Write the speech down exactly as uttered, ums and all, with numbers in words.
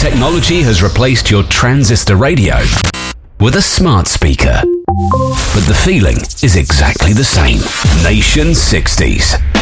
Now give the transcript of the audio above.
Technology has replaced your transistor radio with a smart speaker. But the feeling is exactly the same. Nation sixties.